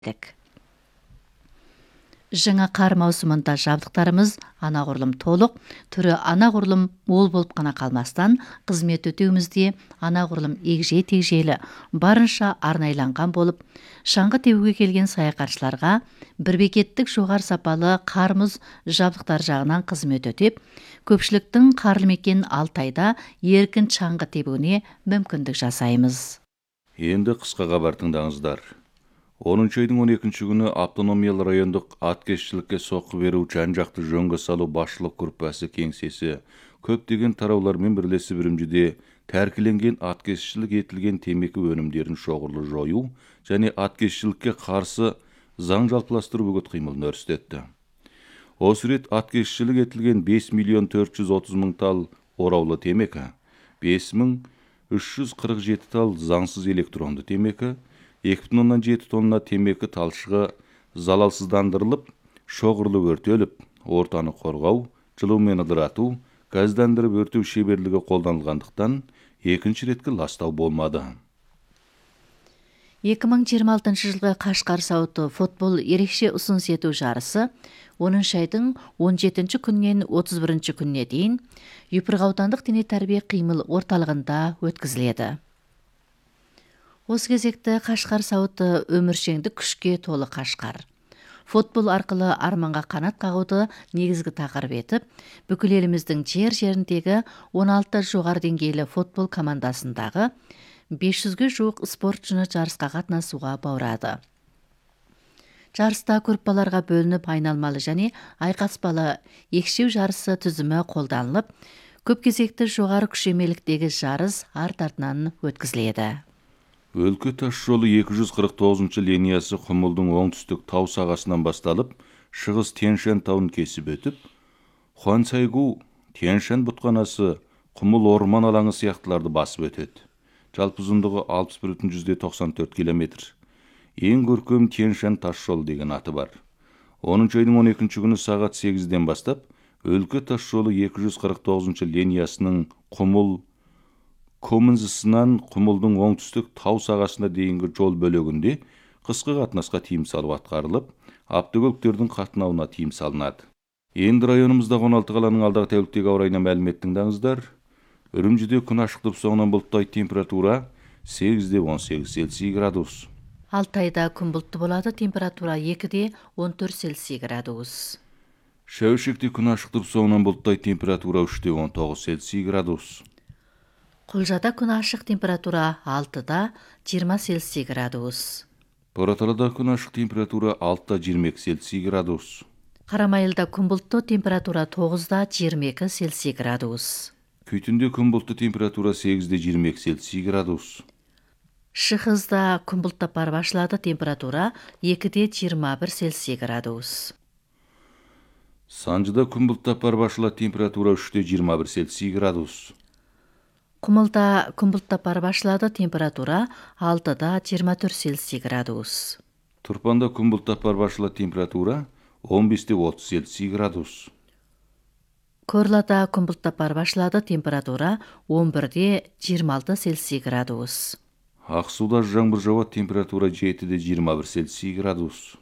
Дік. Жаңа қар маусымында жабдықтарымыз анағұрлым толық, түрі анағұрлым мол болып қана қалмастан, қызмет өтеуімізде анағұрлым егжей-тегжейлі, барынша арнайланған болып, шаңғы тебуге келген саяхатшыларға бірбекеттік жоғары сапалы қар-мұз жабдықтар жағынан қызмет өтеп, көпшіліктің қарлы мекен Алтайда еркін шаңғы тебуіне мүмкіндік жасаймыз. Енді қысқа хабар тыңдаңыздар. 10 айдың 12 күні автономиялы райондық аткезшілікке соққы беру жан-жақты жөнге салу басшылық группасы кеңсесі көптеген тараулармен бірлесіп Үрімжіде тәркіленген аткезшілік етілген темекі өнімдерін шоғырлы жою және аткезшілікке қарсы заң жалпыластыру үгіт қимылын өрістетті. Осы рет аткезшілік етілген 5 миллион 430 мың тал ораулы темекі, 5347 тал заңсыз электронды темекі, 2,7 тонна темекі талшығы залалсыздандырылып, шоғырлы өртеліп, ортаны қорғау, жылумен ыдырату, газдандырып өртеу шеберлігі қолданылғандықтан, екінші реткі ластау болмады. 2026 жылғы Қашқар сауыты футбол ерекше ұсыныс ету жарысы 10 айдың 17 күннен 31 күнне дейін Юпырғы аудандық дене тәрбие қимыл орталығында өткізіледі. Осы кезекті Қашқар сауыты өміршеңдік күшке толы Қашқар. Футбол арқылы арманға қанат қағуды негізгі тақырып етіп, бүкіл еліміздің жер-жеріндегі 16 жоғары деңгейлі футбол командасындағы 500-ге жуық спортшыны жарысқа қатынасуға баурады. Жарыста группаларға бөлініп айналмалы және айқаспалы екшеу жарысы түзімі қолданылып, көп кезекті жоғары күшемеліктегі жарыс арт-артынан өткізіледі. Өлке тас жолы 249 линиясы Құмылдың оңтүстік тау сағасынан басталып, шығыс Тянь-Шань тауын кесіп өтіп, Хуансайгу, Тянь-Шань бұтқанасы, Құмыл орман алаңы сияқтыларды басып өтеді. Жалпы ұзындығы 61,94 километр. Ең көркем Тянь-Шань тас жолы деген аты бар. 10 айдың 12 күні сағат 8-ден бастап, Өлке тас жолы 249 линиясының Құмыл Комынзысынан Құмылдың оңтүстік тау сағасына дейінгі жол бөлігінде қысқы қатынасқа тиым салу атқарылып, автокөліктердің қатынауына тиым салынады. Енді районымызда 16 қаланың алдағы тәуліктегі ауа райына мәлімет тыңдаңыздар. Үрімжіде күн ашықтап соңынан бұлттай температура 8-18 Цельсий градус. Алтайда күн бұлтты болады, температура 2-14 Цельсий градус. Шәуішекте күн ашықтап соңынан бұлттай температура 3-19 Цельсий градус. Құлжада күн ашық, температура 6-20 Цельсий градус. Бораталыда күн ашық, температура 6-22 Цельсий градус. Қарамайылда күн бұлтты, температура 9-22 Цельсий градус. Күйтінде күн бұлтты, температура 8-22 Цельсий градус. Шығызда күн бұлттап бар башылады, температура 2-21 Цельсий градус. Санжыда күн бұлттап бар башылады, температура 3-21 Цельсий градус. Құмылда күн бұлттап бар башылады, температура 6-24 Цельсий градус. Тұрпанда күн бұлттап бар башылады, температура 15-30 Цельсий градус. Көрлада күн бұлттап бар башылады, температура 11-26 Цельсий градус. Ақсуда жаңбыр жауады, температура 7-21 Цельсий градус.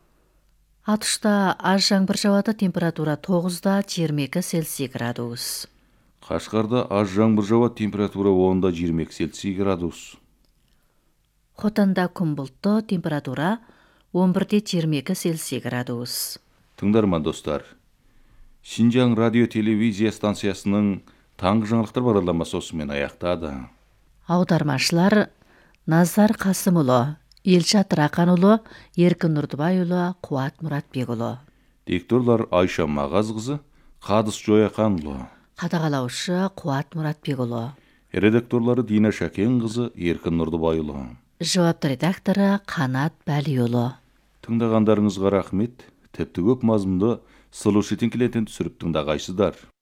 Атышта аз жаңбыр жауады, температура 9-22 Цельсий градус. Қашқарда аз жаңбыр жауады, температура 10-22 Цельсий градус. Хотанда күн бұлтты, температура 11-22 Цельсий градус. Тыңдарман достар, Шинжаң радио телевизия станциясының таңғы жаңалықтар бағдарламасы осымен аяқтады. Аудармашылар Назар Қасымұлы, Елшат Рақанұлы, Еркін Нұрдыбайұлы, Қуат Мұратбекұлы. Дикторлар Айша Мағазқызы, Қадыс Жояқанұлы. Қадағалаушы Қуат Мұратбекұлы. Редакторлары Дина Шәкенқызы, Еркін Нұрдыбайұлы. Жауапты редакторы Қанат Бәлиұлы. Тыңдағандарыңызға рахмет. Тіпті көп мазмұнды сұлу шетін келетін түсіріп тыңдағайсыздар.